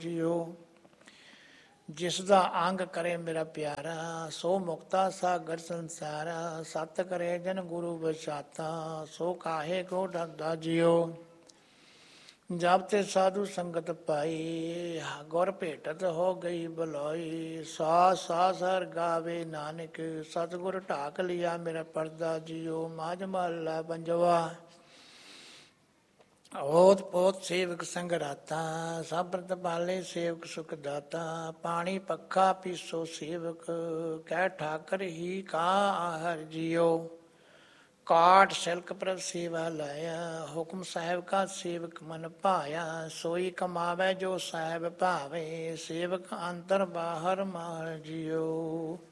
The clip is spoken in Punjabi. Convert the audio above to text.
ਜੀਓ। ਜਿਸ ਦਾ ਅੰਗ ਕਰੇ ਮੇਰਾ ਪਿਆਰਾ, ਸੋ ਮੁਕਤਾ ਸਾਗਰ ਸੰਸਾਰਾ। ਸਤ ਕਰੇ ਜਨ ਗੁਰੂ ਬਚਾਤਾ, ਸੋ ਕਾਹੇ ਕੋ ਡਰਦਾ ਜੀਓ। ਜਬ ਤੇ ਸਾਧੂ ਸੰਗਤ ਪਾਈ, ਗੁਰ ਭੇਟਤ ਹੋ ਗਈ ਬਲੋਈ। ਸਾਸ ਸਾਸ ਹਰ ਗਾਵੇ ਨਾਨਕ, ਸਤਿਗੁਰ ਢਾਕ ਲਿਆ ਮੇਰਾ ਪਰਦਾ ਜੀਓ। ਮਾਝ ਮਹੱਲਾ ਪੰਜਵਾ। ਓਤ ਪੋਤ ਸੇਵਕ ਸੰਗ ਰਾਤਾ, ਸਬਰਤ ਪਾਲੇ ਸੇਵਕ ਸੁਖ ਦਾਤਾ। ਪਾਣੀ ਪੱਖਾ ਪੀਸੋ ਸੇਵਕ, ਕਹਿ ਠਾਕਰ ਹੀ ਕਾ ਆਹਰ ਜੀਓ। ਕਾਟ ਸਿਲਕ ਪ੍ਰਭ ਸੇਵਾ ਲਾਇਆ, ਹੁਕਮ ਸਾਹਿਬ ਕਾ ਸੇਵਕ ਮਨ ਭਾਇਆ। ਸੋਈ ਕਮਾਵੇ ਜੋ ਸਾਹਿਬ ਭਾਵੇ, ਸੇਵਕ ਅੰਤਰ ਬਾਹਰ ਮਾਰ ਜੀਓ।